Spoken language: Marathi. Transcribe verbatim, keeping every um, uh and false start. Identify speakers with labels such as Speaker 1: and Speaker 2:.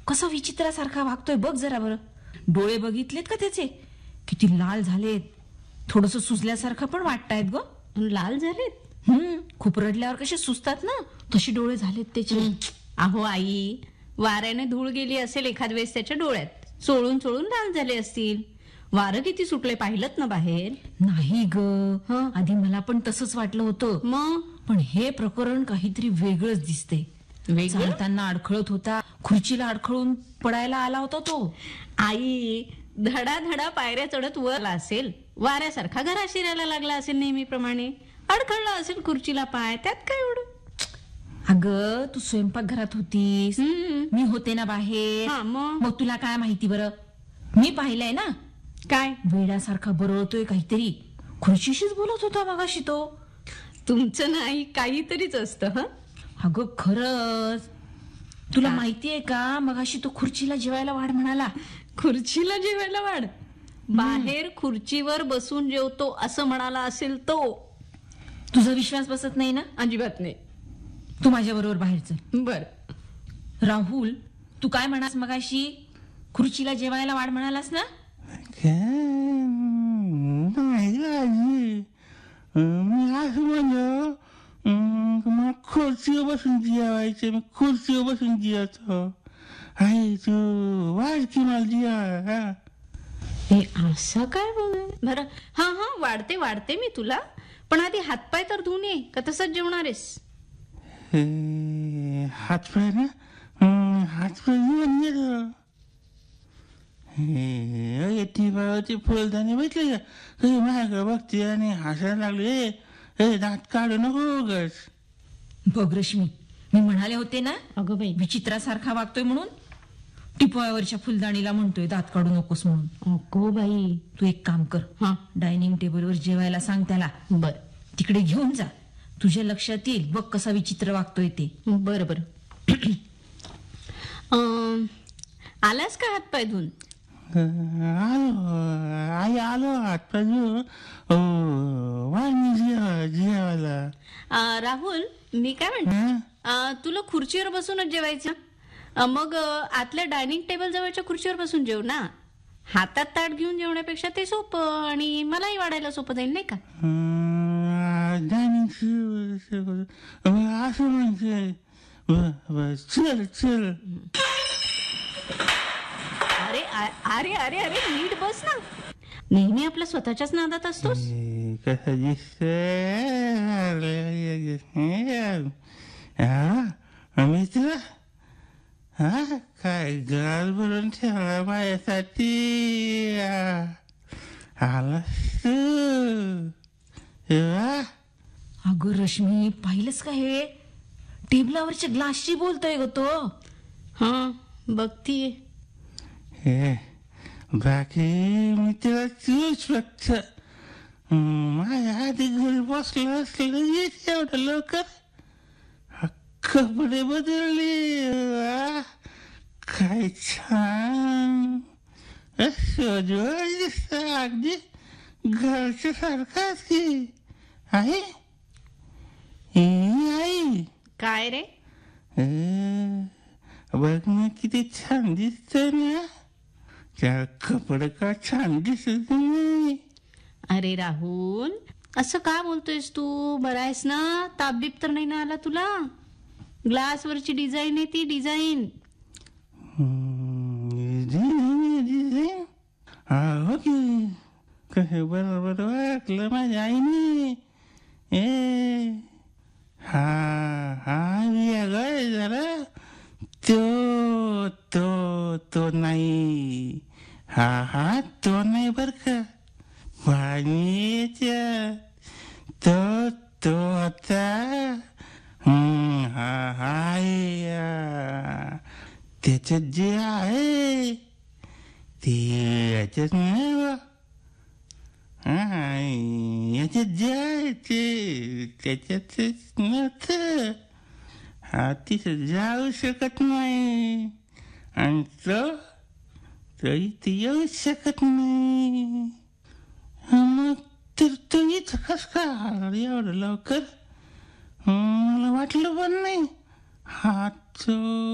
Speaker 1: कसा विचित्रासारखा वागतोय बघ जरा बरं. डोळे बघितलेत का त्याचे? किती लाल झालेत. थोडस सुजल्यासारखं पण वाटतायत ग.
Speaker 2: लाल झालेत?
Speaker 1: हम्म खूप रडल्यावर कसे सुजतात ना, तशी डोळे झालेत त्याचे.
Speaker 2: अहो आई, वाऱ्याने धूळ गेली असेल एखाद वेळेस त्याच्या डोळ्यात, चोळून चोळून लाल झाले असतील. वारं किती सुटले पाहिलं ना बाहेर?
Speaker 1: नाही ग,
Speaker 2: हं.
Speaker 1: आधी मला पण तसंच वाटलं होतं.
Speaker 2: मग
Speaker 1: पण हे प्रकरण काहीतरी वेगळंच दिसते.
Speaker 2: वेगळं?
Speaker 1: चालताना अडखळत होता, खुर्चीला अडखळून पडायला आला होता तो.
Speaker 2: आई, धडा धडा पायऱ्या चढत वर आला असेल, वाऱ्यासारखा घरा शिरायला लागला असेल नेहमीप्रमाणे, अडखळला असेल खुर्चीला पाय, त्यात काय एवढं?
Speaker 1: अगं तू स्वयंपाकघरात होतीस,
Speaker 2: हम्म.
Speaker 1: मी होते ना बाहेर.
Speaker 2: हा, मग?
Speaker 1: मग तुला काय माहिती बरं? मी पाहिलंय ना,
Speaker 2: काय
Speaker 1: वेड्यासारखा बरळतोय काहीतरी. खुर्चीशीच बोलत होता मगाशी तो.
Speaker 2: तुमचं नाही काहीतरीच असतं. हं
Speaker 1: अगं खरंच. तुला
Speaker 2: का?
Speaker 1: माहितीये का, मगाशी तो खुर्चीला जेवायला वाढ म्हणाला.
Speaker 2: खुर्चीला जेवायला वाढ? बाहेर खुर्चीवर बसून जेवतो असं म्हणाला असेल तो.
Speaker 1: तुझा विश्वास बसत नाही ना?
Speaker 2: अजिबात नाही.
Speaker 1: तू माझ्या बरोबर बाहेर चल.
Speaker 2: बर.
Speaker 1: राहुल, तू काय म्हणास मगाशी? खुर्चीला जेवायला वाढ म्हणालास ना?
Speaker 3: नाही आजी, मी असं म्हणलो, मला खुर्चीवर बसून जेवायचं, मी खुर्चीवर बसून जेवतो. आई तू वाढ की मला जेवा.
Speaker 2: हे असं काय बघ. बरं, हा हा वाढते वाढते मी तुला, पण आधी हातपाय तर धुवून ये, का तसंच जेवणारेस?
Speaker 3: हातपाय ना, हातपाय घेऊन गेलो. ती बाबाची फुलदाणी भेटली का, माझ्याकडे बघते आणि हसायला लागले. हे दात काढू नको उगाच.
Speaker 1: बघ रश्मी, मी म्हणाले होते ना,
Speaker 2: अगं बाई,
Speaker 1: विचित्रासारखा वागतोय म्हणून. टिपवावरच्या फुलदाणीला म्हणतोय दात काढू नकोस म्हणून.
Speaker 2: अगो बाई.
Speaker 1: तू एक काम कर,
Speaker 2: हा
Speaker 1: डायनिंग टेबलवर जेवायला सांग त्याला.
Speaker 2: बर
Speaker 1: तिकडे घेऊन जा, तुझ्या लक्षात येईल बघ कसा विचित्र वागतोय ते.
Speaker 2: बर बर. आलास का हातपाय धुवून?
Speaker 3: आलो आई, आलो हातपाय घेऊन. वाढ जेवायला.
Speaker 2: अं, राहुल, मी काय म्हणते,
Speaker 3: हं?
Speaker 2: अं, तुला खुर्चीवर बसूनच जेवायचं. अं, मग अं, आतल्या डायनिंग टेबल जवळच्या खुर्चीवर बसून जेव ना. हातात ताट घेऊन जेवण्यापेक्षा ते सोपं, आणि मलाही वाढायला सोपं जाईल नाही का?
Speaker 3: डायनिंग असं म्हणजे चल चल.
Speaker 2: अरे आ- अरे अरे अरे नीट बस ना. नेहमी आपल्या स्वतःच्याच नादात असतोस.
Speaker 3: कसं दिसत मित्र, हा काय गाल भरून ठेवला माझ्यासाठी. आलास तू.
Speaker 1: अगं रश्मी, पाहिलंस का हे? टेबलावरच्या ग्लासशी बोलतोय ग तो.
Speaker 2: हा बघतीये.
Speaker 3: हे बाकी मी तिला तूच फक्त माझ्या आधी घरी बसलं असलं येत एवढं लवकर. कपडे बदलले, वा, काय छान. सजवळ दिसत अगदी घरच्या सारखाच की. आई आई
Speaker 2: काय रे?
Speaker 3: बघ ना किती छान दिसत ना. त्या कपडे का छान दिसत नाही.
Speaker 2: अरे राहुल, असं का बोलतोयस तू? बरं आहेस ना? ताप बीप तर नाही ना आला तुला? ग्लासवरची डिझाईन आहे ती डिझाईन.
Speaker 3: डिझाईन डिझाईन हो की. कसं बरोबर वाटलं माझ्या आईने. ए हा हा वेगळा जरा. तो तो तो नाही. हा हा तो नाही बर का. पाणीच्या तो तो होता. हा हाय, त्याच्यात जे आहे ते याच्यात नाही बा. याच्यात जे आहे ते त्याच्यातच नव्हतं. हा तिथं जाऊ शकत नाही, आणि तो तो इथे येऊ शकत नाही. मग तर तो इथं कस का एवढं लवकर? मला वाटलं पण नाही. हा तो